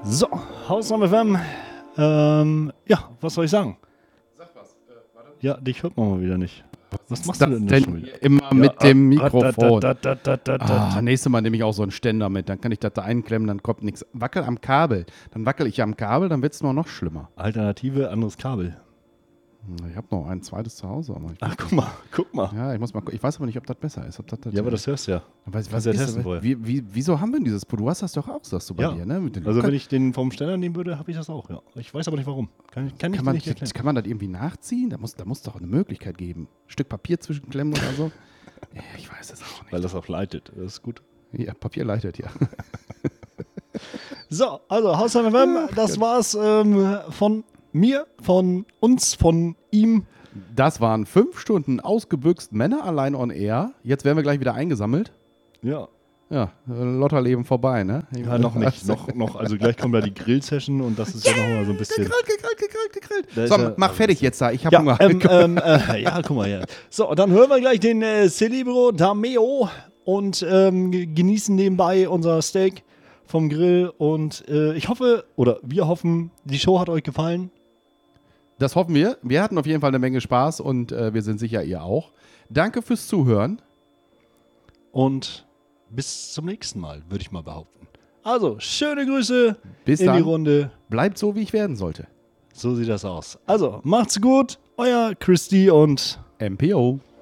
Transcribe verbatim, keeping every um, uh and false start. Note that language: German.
So, Hausnummer F M. Ähm, ja, was soll ich sagen? Sag was. Äh, warte. Ja, dich hört man mal wieder nicht. Was machst das du denn, denn schon wieder? immer mit Ja, dem ah, Mikrofon? da, da, da, da, da, da. Ah, nächstes Mal nehme ich auch so einen Ständer mit. Dann kann ich das da einklemmen, dann kommt nichts. Wackel am Kabel. Dann wackel ich am Kabel, dann wird es nur noch schlimmer. Alternative, anderes Kabel. Ich habe noch ein zweites zu Hause. Aber ich Ach, guck mal, guck mal. ja, ich muss mal. Ich weiß aber nicht, ob das besser ist. Ob das, das Ja, aber das hörst du ja. was, was kannst ja ist, testen vorher. wie, wie, wieso haben wir denn dieses Produkt? Du hast das doch auch, sagst du bei Ja. dir, ne? Mit den Also wenn ich den vom Ständer nehmen würde, habe ich das auch, ja. Ich weiß aber nicht warum. Kann, kann, ich kann, dir man, nicht erklären. kann man das irgendwie nachziehen? Da muss, da muss doch eine Möglichkeit geben. Ein Stück Papier zwischenklemmen oder so. Ja, ich weiß es auch nicht. Weil das auch leitet. Das ist gut. Ja, Papier leitet, ja. So, also Hausnummer F M, das war's ähm, von mir, von uns, von ihm. Das waren fünf Stunden ausgebüxt Männer allein on air. Jetzt werden wir gleich wieder eingesammelt. Ja. Ja, Lotterleben vorbei, ne? Ja, noch nicht. noch, noch, also gleich kommt da die Grillsession und das ist ja noch mal so ein bisschen. Gegrillt, gegrillt, gegrillt, gegrillt. Da So, ist ja- mach fertig jetzt da. Ich hab Ja, Hunger. ähm, ähm, äh, ja, guck mal, ja. So, dann hören wir gleich den äh, Celebro Dameo und ähm, ge- genießen nebenbei unser Steak vom Grill. Und äh, ich hoffe, oder wir hoffen, die Show hat euch gefallen. Das hoffen wir. Wir hatten auf jeden Fall eine Menge Spaß und äh, wir sind sicher, ihr auch. Danke fürs Zuhören. Und bis zum nächsten Mal, würde ich mal behaupten. Also, schöne Grüße Bis in dann. die Runde. Bleibt so, wie ich werden sollte. So sieht das aus. Also, macht's gut. Euer Christy und M P O.